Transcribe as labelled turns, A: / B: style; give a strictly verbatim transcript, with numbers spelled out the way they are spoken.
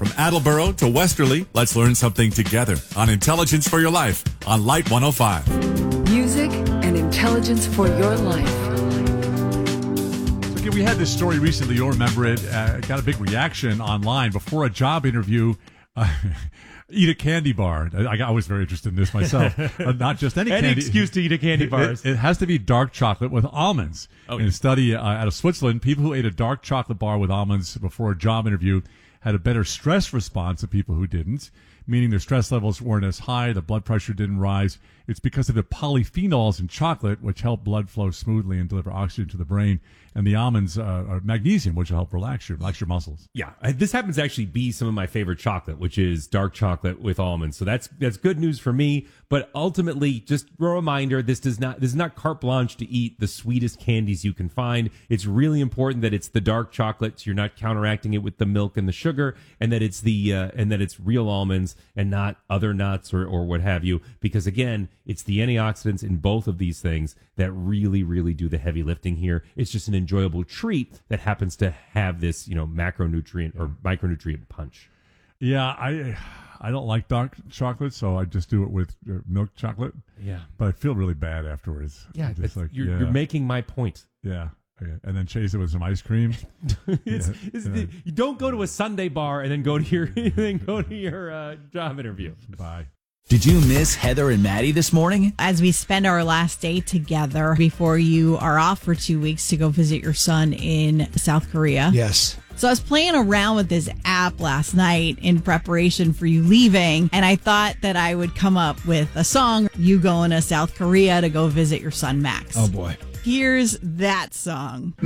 A: From Attleboro to Westerly, let's learn something together on Intelligence for Your Life on Light one oh five.
B: Music and intelligence for your life.
C: So, okay, we had this story recently. You'll remember it. Uh, got a big reaction online before a job interview. Uh, eat a candy bar. I, I was very interested in this myself. uh, not just any,
D: any
C: candy.
D: excuse to eat a candy bar.
C: It, it has to be dark chocolate with almonds.
D: Oh,
C: in a study uh, out of Switzerland, people who ate a dark chocolate bar with almonds before a job interview had a better stress response than people who didn't, meaning their stress levels weren't as high, the blood pressure didn't rise. It's because of the polyphenols in chocolate, which help blood flow smoothly and deliver oxygen to the brain, and the almonds uh, are magnesium, which will help relax your relax your muscles.
D: Yeah, this happens to actually be some of my favorite chocolate, which is dark chocolate with almonds. So that's that's good news for me. But ultimately, just a reminder: this does not this is not carte blanche to eat the sweetest candies you can find. It's really important that it's the dark chocolate, so you're not counteracting it with the milk and the sugar, and that it's the uh, and that it's real almonds and not other nuts or or what have you. Because again, it's the antioxidants in both of these things that really, really do the heavy lifting here. It's just an enjoyable treat that happens to have this, you know, macronutrient or micronutrient punch.
C: Yeah, I I don't like dark chocolate, so I just do it with uh, milk chocolate.
D: Yeah.
C: But I feel really bad afterwards.
D: Yeah,
C: I'm just like,
D: you're,
C: yeah,
D: you're making my point.
C: yeah. Okay. And then chase it with some ice cream.
D: it's,
C: Yeah,
D: it's
C: yeah.
D: The, you don't go to a Sunday bar and then go to your then go to your uh, job interview.
C: Bye.
E: Did you miss Heather and Maddie this morning?
F: As we spend our last day together before you are off for two weeks to go visit your son in South Korea.
G: Yes.
F: So I was playing around with this app last night in preparation for you leaving, and I thought that I would come up with a song, you going to South Korea to go visit your son Max.
G: Oh, boy.
F: Here's that song.